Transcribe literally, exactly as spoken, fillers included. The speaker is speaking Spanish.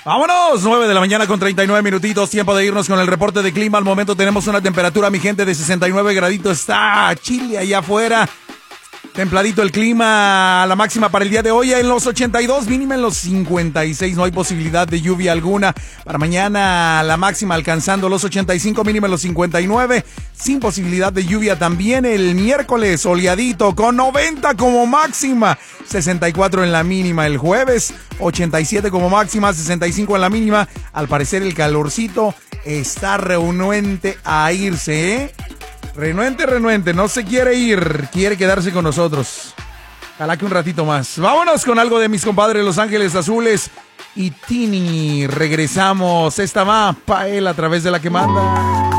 Vámonos, nueve de la mañana con treinta y nueve minutitos, tiempo de irnos con el reporte de clima. Al momento tenemos una temperatura, mi gente, de sesenta y nueve graditos. Está Chile allá afuera. Templadito el clima, la máxima para el día de hoy en los ochenta y dos, mínima en los cincuenta y seis, no hay posibilidad de lluvia alguna. Para mañana la máxima alcanzando los ochenta y cinco, mínima en los cincuenta y nueve, sin posibilidad de lluvia también. El miércoles soleadito con noventa como máxima, sesenta y cuatro en la mínima. El jueves ochenta y siete como máxima, sesenta y cinco en la mínima. Al parecer el calorcito está renuente a irse, ¿eh? Renuente, renuente, no se quiere ir, quiere quedarse con nosotros. Ojalá que un ratito más. Vámonos con algo de mis compadres Los Ángeles Azules y Tini. Regresamos. Esta va pa' él a través de la que manda.